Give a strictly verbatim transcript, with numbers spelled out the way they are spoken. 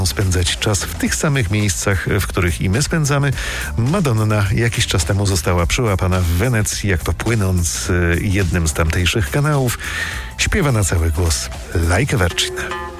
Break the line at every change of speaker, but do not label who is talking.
spędzać czas w tych samych miejscach, w których i my spędzamy. Madonna jakiś czas temu została przyłapana w Wenecji, jak to płynąc jednym z tamtejszych kanałów, śpiewa na cały głos Like a Virgin.